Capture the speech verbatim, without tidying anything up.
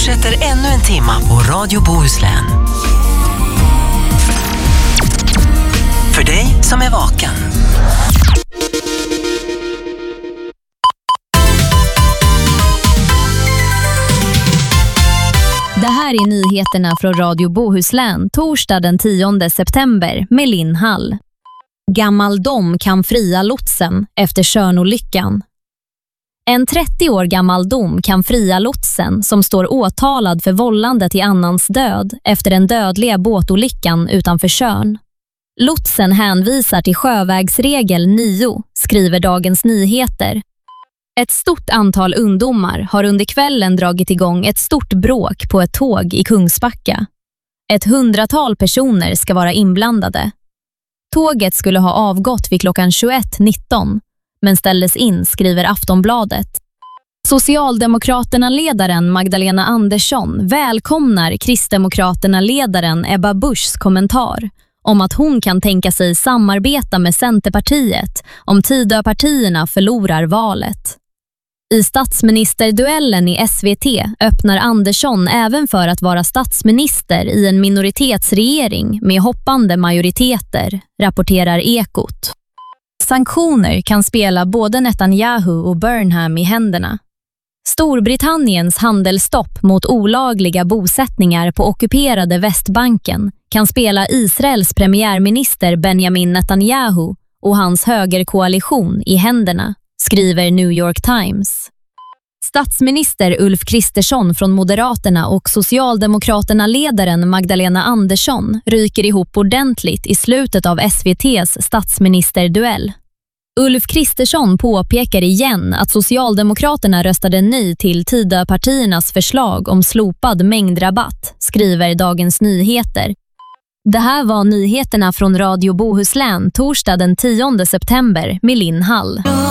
fortsätter ännu en timma på Radio Bohuslän. För dig som är vaken. Det här är nyheterna från Radio Bohuslän torsdag den tionde september med Linn Hall. Gammal dom kan fria lotsen efter Tjörnolyckan. En trettio år gammal dom kan fria lotsen som står åtalad för vållande till annans död efter den dödliga båtolyckan utanför Tjörn. Lotsen hänvisar till sjövägsregel nio, skriver Dagens Nyheter. Ett stort antal ungdomar har under kvällen dragit igång ett stort bråk på ett tåg i Kungsbacka. Ett hundratal personer ska vara inblandade. Tåget skulle ha avgått vid klockan tjugoett nitton, men ställdes in, skriver Aftonbladet. Socialdemokraterna-ledaren Magdalena Andersson välkomnar Kristdemokraterna-ledaren Ebba Buschs kommentar om att hon kan tänka sig samarbeta med Centerpartiet om Tidöpartierna förlorar valet. I statsministerduellen i S V T öppnar Andersson även för att vara statsminister i en minoritetsregering med hoppande majoriteter, rapporterar Ekot. Sanktioner kan spela både Netanyahu och Burnham i händerna. Storbritanniens handelsstopp mot olagliga bosättningar på ockuperade Västbanken kan spela Israels premiärminister Benjamin Netanyahu och hans högerkoalition i händerna, skriver New York Times. Statsminister Ulf Kristersson från Moderaterna och Socialdemokraterna-ledaren Magdalena Andersson ryker ihop ordentligt i slutet av S V T:s statsministerduell. Ulf Kristersson påpekar igen att Socialdemokraterna röstade nej till Tidöpartiernas förslag om slopad mängdrabatt, skriver Dagens Nyheter. Det här var nyheterna från Radio Bohuslän torsdag den tionde september med Linn Hall.